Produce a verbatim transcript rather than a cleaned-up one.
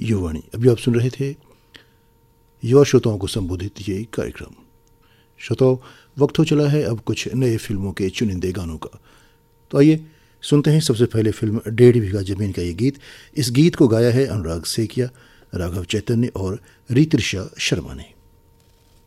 युवाणी। अभी आप सुन रहे थे युवा श्रोताओं को संबोधित ये कार्यक्रम। श्रोताओं, वक्त हो चला है अब कुछ नए फिल्मों के चुनिंदे गानों का। तो आइए सुनते हैं सबसे पहले फिल्म डेढ़ बीघा जमीन का ये गीत। इस गीत को गाया है अनुराग सेकिया, राघव चैतन्य और रीतिशा शर्मा ने।